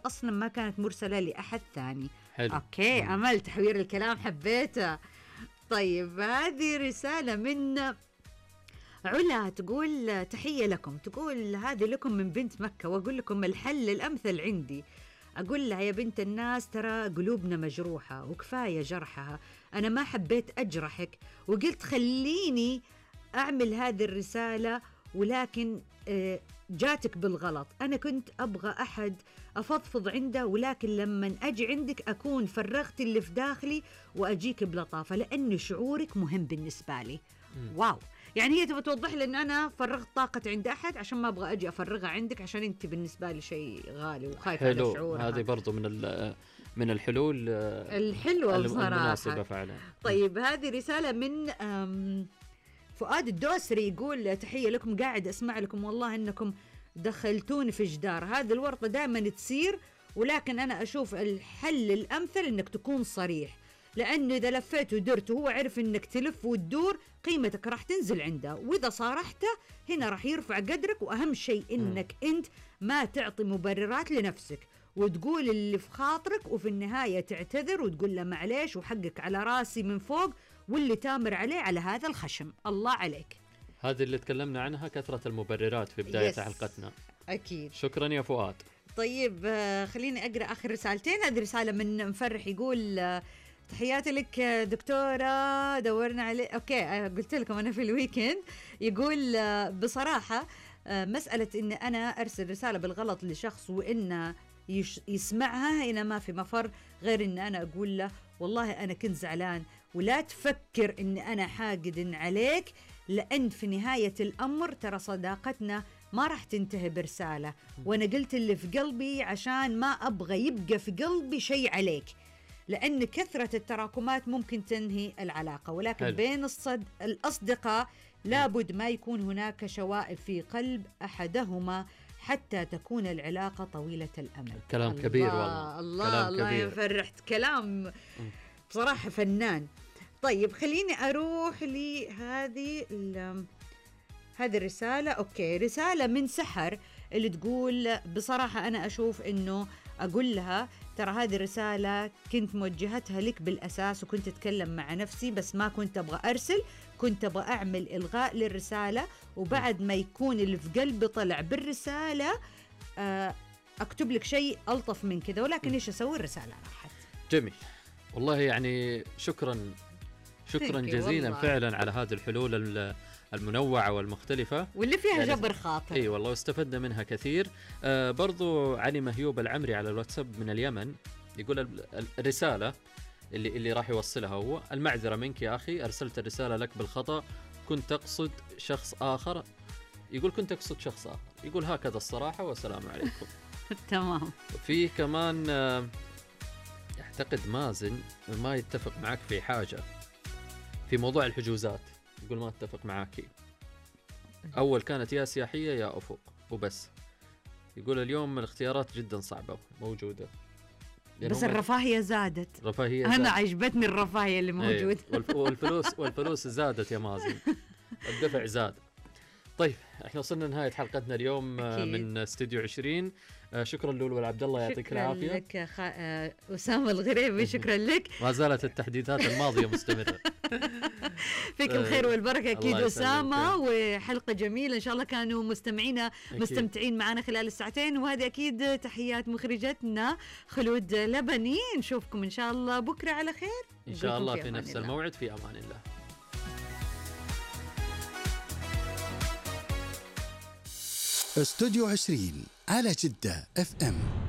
أصلا ما كانت مرسلة لأحد ثاني. حلو. أوكي أمل تحوير الكلام حبيته. طيب هذه رسالة من علا تقول تحية لكم، تقول هذه لكم من بنت مكة، وأقول لكم الحل الأمثل عندي. أقول لها يا بنت الناس ترى قلوبنا مجروحة وكفاية جرحها، أنا ما حبيت أجرحك وقلت خليني أعمل هذه الرسالة، ولكن جاتك بالغلط. أنا كنت أبغى أحد أفضفض عنده، ولكن لما أجي عندك أكون فرغت اللي في داخلي وأجيك بلطافة، لأن شعورك مهم بالنسبة لي. واو، يعني هي تبغى توضح لي ان انا فرغت طاقتي عند احد عشان ما ابغى اجي افرغها عندك، عشان انت بالنسبه لي شيء غالي وخايفه على شعورها. هذه برضو من الحلول الحلوه المناسبه فعلا. طيب هذه رساله من فؤاد الدوسري، يقول تحيه لكم، قاعد اسمع لكم والله انكم دخلتوني في جدار. هذه الورطه دائما تصير، ولكن انا اشوف الحل الامثل انك تكون صريح، لأنه إذا لفيت ودرت وهو عرف إنك تلف وتدور قيمتك راح تنزل عنده، وإذا صارحته هنا راح يرفع قدرك. وأهم شيء إنك أنت ما تعطي مبررات لنفسك، وتقول اللي في خاطرك، وفي النهاية تعتذر وتقول له معليش وحقك على راسي من فوق، واللي تامر عليه على هذا الخشم. الله عليك. هذه اللي تكلمنا عنها، كثرة المبررات في بداية حلقتنا. أكيد. شكرا يا فؤاد. طيب خليني أقرأ آخر رسالتين. هذه رسالة من مفرح، يقول تحياتي لك دكتورة، دورنا عليه. أوكي قلت لكم أنا في الويكند. يقول بصراحة مسألة إن أنا أرسل رسالة بالغلط لشخص وإنه يسمعها، هنا ما في مفر غير إن أنا أقول له والله أنا كنت زعلان، ولا تفكر إن أنا حاقد عليك، لأن في نهاية الأمر ترى صداقتنا ما راح تنتهي برسالة، وأنا قلت اللي في قلبي عشان ما أبغى يبقى في قلبي شيء عليك، لأن كثرة التراكمات ممكن تنهي العلاقة، ولكن بين الأصدقاء لابد ما يكون هناك شوائب في قلب أحدهما حتى تكون العلاقة طويلة الأمد. كلام الله كبير والله. الله يفرحت، كلام بصراحة فنان. طيب خليني أروح لهذه الرسالة. أوكي، رسالة من سحر اللي تقول بصراحة أنا أشوف إنه أقول لها ترى هذه الرسالة كنت موجهتها لك بالأساس، وكنت أتكلم مع نفسي بس ما كنت أبغى أرسل، كنت أبغى أعمل إلغاء للرسالة، وبعد ما يكون اللي في قلبي طلع بالرسالة أكتب لك شيء ألطف من كذا، ولكن إيش أسوي؟ الرسالة راحت. جميل والله، يعني شكرا جزيلا فعلا على هذه الحلول المنوعة والمختلفة واللي فيها يعني جبر خاطر. اي والله واستفدنا منها كثير. برضو علي مهيوب العمري على الواتساب من اليمن يقول الرسالة اللي راح يوصلها هو: المعذرة منك يا أخي، أرسلت الرسالة لك بالخطأ، كنت أقصد شخص آخر. يقول كنت أقصد شخص آخر. يقول هكذا الصراحة والسلام عليكم. تمام. في كمان أعتقد مازن ما يتفق معك في حاجة في موضوع الحجوزات. يقول ما اتفق معاكي، أول كانت يا سياحية يا أفق وبس. يقول اليوم الاختيارات جدا صعبة موجودة، بس الرفاهية زادت. أنا عجبتني الرفاهية اللي موجودة. والفلوس زادت يا مازن، الدفع زاد. طيب احنا وصلنا نهاية حلقتنا اليوم من استوديو 20. شكرا لولو والعبد الله، يعطيك العافية. شكرا لك أسامة الغريبي، شكرا لك. ما زالت التحديثات الماضية مستمرة. فيك الخير والبركة أكيد أسامة، وحلقة جميلة إن شاء الله. كانوا مستمعين معنا خلال الساعتين، وهذه أكيد تحيات مخرجتنا خلود لبني. نشوفكم إن شاء الله بكرة على خير إن شاء الله في نفس الموعد. في أمان الله. استوديو 20 على جدة FM.